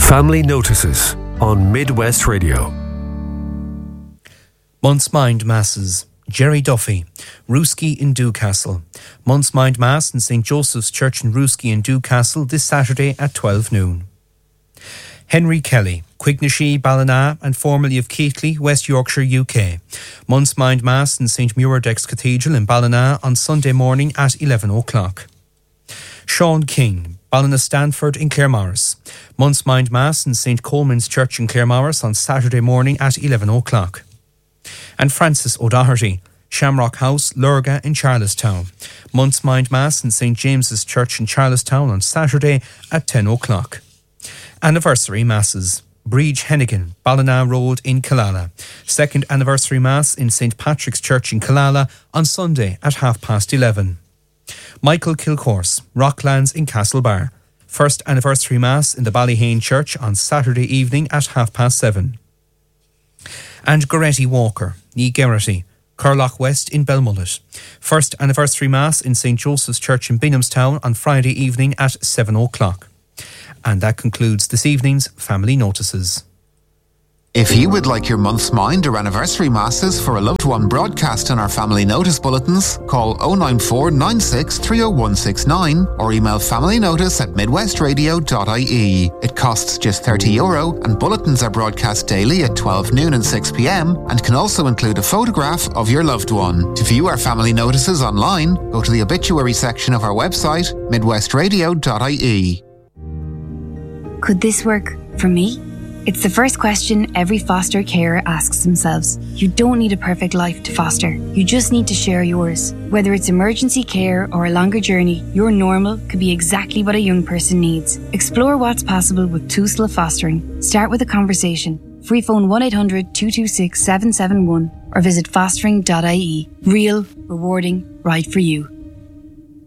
Family Notices on Midwest Radio. Month's Mind Masses. Jerry Duffy, Rooskey in Dewcastle. Month's Mind Mass in St. Joseph's Church in Rooskey in Dewcastle this Saturday at 12 noon. Henry Kelly, Quignashee, Ballina and formerly of Keighley, West Yorkshire, UK. Month's Mind Mass in St. Muirdex Cathedral in Ballina on Sunday morning at 11 o'clock. Sean King, Ballina Stanford in Claremorris. Month's Mind Mass in St. Coleman's Church in Claremorris on Saturday morning at 11 o'clock. And Francis O'Doherty, Shamrock House, Lurga in Charlestown. Month's Mind Mass in St. James's Church in Charlestown on Saturday at 10 o'clock. Anniversary Masses. Breach Hennigan, Ballina Road in Killala. Second Anniversary Mass in St. Patrick's Church in Killala on Sunday at 11:30. Michael Kilcourse, Rocklands in Castlebar. First Anniversary Mass in the Ballyhane Church on Saturday evening at 7:30. And Goretti Walker, Ní Gerrity, Curloch West in Belmullet. First Anniversary Mass in St. Joseph's Church in Binghamstown on Friday evening at 7 o'clock. And that concludes this evening's Family Notices. If you would like your month's mind or anniversary masses for a loved one broadcast on our family notice bulletins, call 094 96 30169 or email familynotice@midwestradio.ie. It costs just €30 and bulletins are broadcast daily at 12 noon and 6 p.m. and can also include a photograph of your loved one. To view our family notices online, go to the obituary section of our website, midwestradio.ie. Could this work for me? It's the first question every foster carer asks themselves. You don't need a perfect life to foster. You just need to share yours. Whether it's emergency care or a longer journey, your normal could be exactly what a young person needs. Explore what's possible with Tusla Fostering. Start with a conversation. Free phone 1-800-226-771 or visit fostering.ie. Real, rewarding, right for you.